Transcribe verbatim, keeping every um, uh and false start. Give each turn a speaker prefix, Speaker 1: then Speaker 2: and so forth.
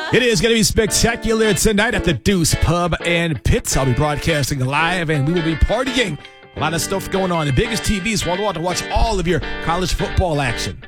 Speaker 1: It is going to be spectacular tonight at the Deuce Pub and Pits. I'll be broadcasting live, and we will be partying. A lot of stuff going on. The biggest T Vs wall to wall to watch all of your college football action.